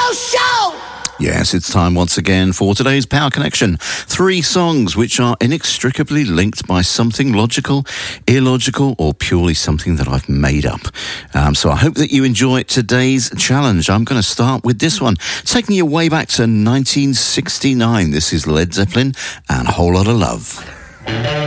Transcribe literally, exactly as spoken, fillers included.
show! Yes, it's time once again for today's Power Connection. Three songs which are inextricably linked by something logical, illogical, or purely something that I've made up. Um, so I hope that you enjoy today's challenge. I'm going to start with this one, taking you way back to nineteen sixty-nine. This is Led Zeppelin and A Whole Lot of Love.